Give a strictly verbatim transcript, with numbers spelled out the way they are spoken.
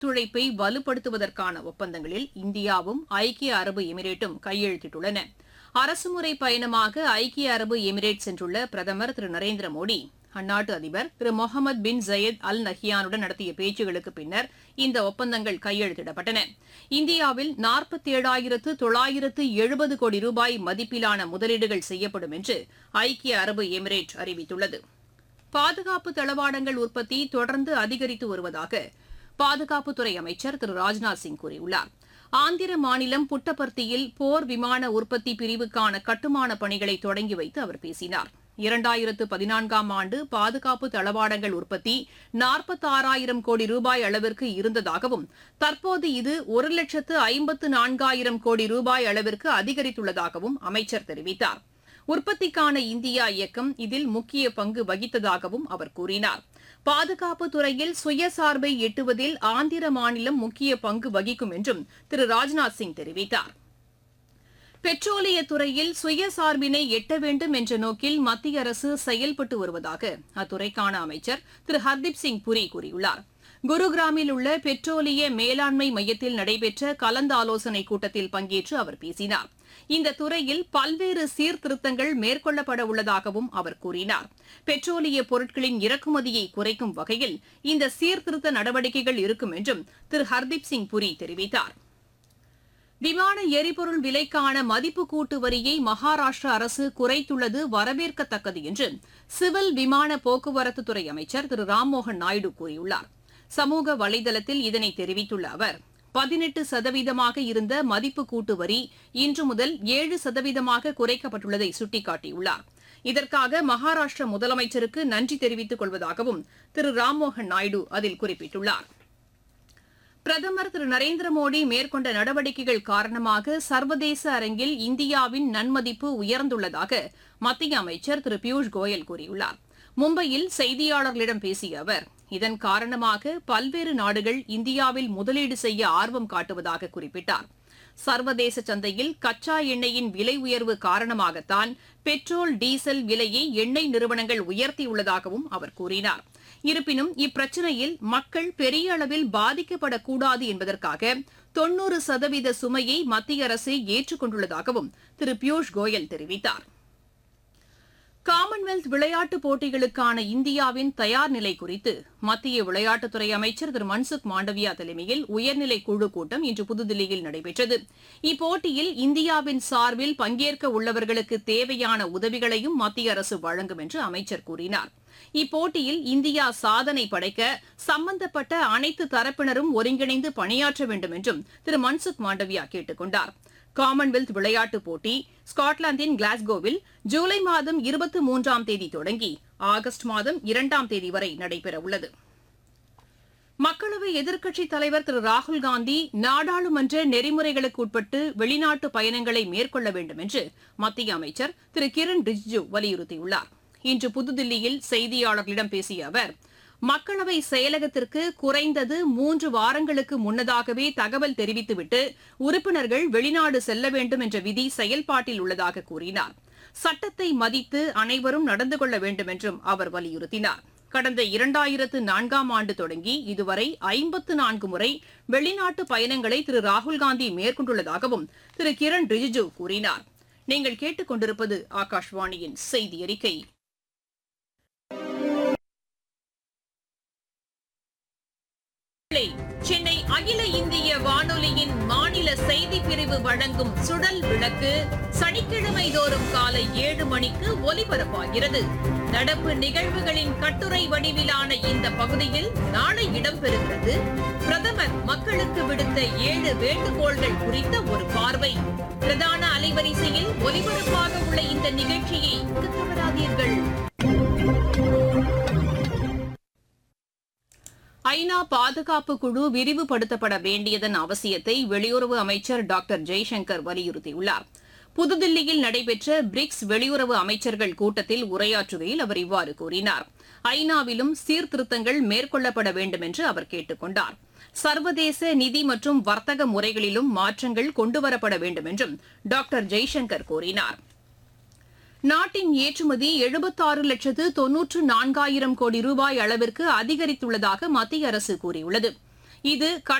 ஒத்துழைப்பை வலுப்படுத்துவதற்கான ஒப்பந்தங்களில் இந்தியாவும் ஐக்கிய அரபு எமிரேட்டும் கையெழுத்திட்டுள்ளன. அரசுமுறை பயணமாக ஐக்கிய அரபு எமிரேட் சென்றுள்ள பிரதமர் திரு நரேந்திர மோடி அந்நாட்டு அதிபர் திரு முகமது பின் ஜயத் அல் நஹ்யானுடன் நடத்திய பேச்சுகளுக்கு பின்னர் இந்த ஒப்பந்தங்கள் கையெழுத்திடப்பட்டன. இந்தியாவில் நாற்பத்தேழாயிரத்து தொள்ளாயிரத்து எழுபது கோடி ரூபாய் மதிப்பிலான முதலீடுகள் செய்யப்படும் என்று ஐக்கிய அரபு எமிரேட் அறிவித்துள்ளது. பாதுகாப்பு தளவாடங்கள் உற்பத்தி தொடர்ந்து அதிகரித்து வருவதாக பாதுகாப்புத்துறை அமைச்சர் திரு ராஜ்நாத் சிங் கூறியுள்ளார். ஆந்திர மாநிலம் புட்டபர்த்தியில் போர் விமான உற்பத்தி பிரிவுக்கான கட்டுமான பணிகளை தொடங்கி வைத்து அவர் பேசினார். இரண்டாயிரத்து பதினான்காம் ஆண்டு பாதுகாப்பு தளவாடங்கள் உற்பத்தி நாற்பத்தாறாயிரம் கோடி ரூபாய் அளவிற்கு இருந்ததாகவும் தற்போது இது ஒரு லட்சத்து ஐம்பத்து நான்காயிரம் கோடி ரூபாய் அளவிற்கு அதிகரித்துள்ளதாகவும் அமைச்சர் தெரிவித்தார். உற்பத்திக்கான இந்தியா இயக்கம் இதில் முக்கிய பங்கு வகித்ததாகவும் அவர் கூறினார். பாதுகாப்பு துறையில் சுயசார்பை எட்டுவதில் ஆந்திர மாநிலம் முக்கிய பங்கு வகிக்கும் என்றும் திரு ராஜ்நாத் சிங் தெரிவித்தார். பெட்ரோலிய துறையில் சுயசார்பினை எட்ட வேண்டும் என்ற நோக்கில் மத்திய அரசு செயல்பட்டு வருவதாக அத்துறைக்கான அமைச்சர் திரு ஹர்தீப் சிங் புரி கூறியுள்ளார். குருகிராமில் உள்ள பெட்ரோலிய மேலாண்மை மையத்தில் நடைபெற்ற கலந்தாலோசனைக் கூட்டத்தில் பங்கேற்று அவர் பேசினார். இந்த துறையில் பல்வேறு சீர்திருத்தங்கள் மேற்கொள்ளப்பட உள்ளதாகவும் அவர் கூறினார். பெட்ரோலிய பொருட்களின் இறக்குமதியை குறைக்கும் வகையில் இந்த சீர்திருத்த நடவடிக்கைகள் இருக்கும் என்றும் திரு ஹர்தீப் சிங் புரி தெரிவித்தார். விமான எரிபொருள் விலைக்கான மதிப்பு கூட்டு வரியை மகாராஷ்டிரா அரசு குறைத்துள்ளது வரவேற்கத்தக்கது என்று சிவில் விமான போக்குவரத்துத்துறை அமைச்சர் திரு ராம்மோகன் நாயுடு கூறியுள்ளார். சமூக வலைதளத்தில் இதனை தெரிவித்துள்ள அவர், பதினெட்டு சதவீதமாக இருந்த மதிப்பு கூட்டு வரி இன்று முதல் ஏழு சதவீதமாக குறைக்கப்பட்டுள்ளதை சுட்டிக்காட்டியுள்ளார். இதற்காக மகாராஷ்டிர முதலமைச்சருக்கு நன்றி தெரிவித்துக் கொள்வதாகவும் திரு ராம்மோகன் நாயுடு அதில் குறிப்பிட்டுள்ளார். பிரதமர் திரு நரேந்திர மோடி மேற்கொண்ட நடவடிக்கைகள் காரணமாக சர்வதேச அரங்கில் இந்தியாவின் நன்மதிப்பு உயர்ந்துள்ளதாக மத்திய அமைச்சர் திரு பியூஷ் கோயல் கூறியுள்ளார். மும்பையில் செய்தியாளர்களிடம் பேசிய அவர், இதன் காரணமாக பல்வேறு நாடுகள் இந்தியாவில் முதலீடு செய்ய ஆர்வம் காட்டுவதாக குறிப்பிட்டார். சர்வதேச சந்தையில் கச்சா எண்ணெயின் விலை உயர்வு காரணமாகத்தான் பெட்ரோல் டீசல் விலையை எண்ணெய் நிறுவனங்கள் உயர்த்தியுள்ளதாகவும் அவர் கூறினார். இருப்பினும் இப்பிரச்சினையில் மக்கள் பெரிய அளவில் பாதிக்கப்படக்கூடாது என்பதற்காக தொன்னூறு சதவீத சுமையை மத்திய அரசு ஏற்றுக் கொண்டுள்ளதாகவும் திரு பியூஷ் கோயல் தெரிவித்தார். காமன்வெல்த் விளையாட்டுப் போட்டிகளுக்கான இந்தியாவின் தயார் நிலை குறித்து மத்திய விளையாட்டுத்துறை அமைச்சர் திரு மன்சுக் மாண்டவியா தலைமையில் உயர்நிலை குழு கூட்டம் இன்று புதுதில்லியில் நடைபெற்றது. இப்போட்டியில் இந்தியாவின் சார்பில் பங்கேற்க உள்ளவர்களுக்கு தேவையான உதவிகளையும் மத்திய அரசு வழங்கும் என்று அமைச்சர் கூறினார். இப்போட்டியில் இந்தியா சாதனை படைக்க சம்பந்தப்பட்ட அனைத்து தரப்பினரும் ஒருங்கிணைந்து பணியாற்ற வேண்டும் என்றும் திரு மன்சுக் மாண்டவியா கேட்டுக் கொண்டார். காமன்வெல்த் விளையாட்டுப் போட்டி ஸ்காட்லாந்தின் கிளாஸ்கோவில் ஜூலை மாதம் இருபத்தி மூன்றாம் தேதி தொடங்கி ஆகஸ்ட் மாதம் இரண்டாம் தேதி வரை நடைபெறவுள்ளது. மக்களவை எதிர்க்கட்சித் தலைவர் திரு ராகுல்காந்தி நாடாளுமன்ற நெறிமுறைகளுக்கு உட்பட்டு வெளிநாட்டு பயணங்களை மேற்கொள்ள வேண்டும் என்று மத்திய அமைச்சர் திரு கிரண் ரிஜிஜு வலியுறுத்தியுள்ளார். இன்று புதுதில்லியில் செய்தியாளர்களிடம் பேசிய அவர், மக்களவை செயலகத்திற்கு குறைந்தது மூன்று வாரங்களுக்கு முன்னதாகவே தகவல் தெரிவித்துவிட்டு உறுப்பினர்கள் வெளிநாடு செல்ல வேண்டும் என்ற விதி செயல்பாட்டில் உள்ளதாக கூறினார். சட்டத்தை மதித்து அனைவரும் நடந்து கொள்ள வேண்டும் என்றும் அவர் வலியுறுத்தினார். கடந்த இரண்டாயிரத்து நான்காம் ஆண்டு தொடங்கி இதுவரை ஐம்பத்து நான்கு முறை வெளிநாட்டு பயணங்களை திரு ராகுல்காந்தி மேற்கொண்டுள்ளதாகவும் திரு கிரண் ரிஜிஜு கூறினார். நீங்கள் கேட்டுக் கொண்டிருப்பது ஆகாஷ்வாணியின் செய்தி அறிக்கை. சென்னை அகில இந்திய வானொலியின் மாநில செய்தி பிரிவு வழங்கும் சுடல் விளக்கு சனிக்கிழமை தோறும் காலை ஏழு மணிக்கு ஒலிபரப்பாகிறது. நடப்பு நிகழ்வுகளின் கட்டுரை வடிவிலான இந்த பகுதியில் நாளை இடம்பெறுகிறது பிரதமர் மக்களுக்கு விடுத்த ஏழு வேண்டுகோள்கள் குறித்த ஒரு பார்வை. பிரதான அலைவரிசையில் ஒலிபரப்பாக உள்ள இந்த நிகழ்ச்சியை தவறாதீர்கள். ஐநா பாதுகாப்பு குழு விரிவுபடுத்தப்பட வேண்டியதன் அவசியத்தை வெளியுறவு அமைச்சர் டாக்டர் ஜெய்சங்கர் வலியுறுத்தியுள்ளார். புதுதில்லியில் நடைபெற்ற பிரிக்ஸ் வெளியுறவு அமைச்சர்கள் கூட்டத்தில் உரையாற்றுகையில் அவர் இவ்வாறு கூறினார். ஐநாவிலும் சீர்திருத்தங்கள் மேற்கொள்ளப்பட வேண்டும் என்று அவர் கேட்டுக் கொண்டார். சர்வதேச நிதி மற்றும் வர்த்தக முறைகளிலும் மாற்றங்கள் கொண்டுவரப்பட வேண்டும் என்றும் டாக்டர் ஜெய்சங்கர் கூறினார். நாட்டின் ஏற்றுமதி எழுபத்தாறு லட்சத்து தொன்னூற்று நான்காயிரம் கோடி ரூபாய் அளவிற்கு அதிகரித்துள்ளதாக மத்திய அரசு கூறியுள்ளது. இது